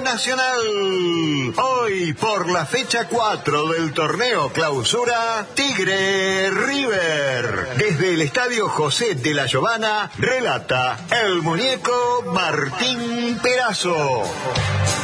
Nacional. Hoy, por la fecha 4 del torneo Clausura, Tigre River. Desde el Estadio José de la Giovana, relata el muñeco Martín Perazo.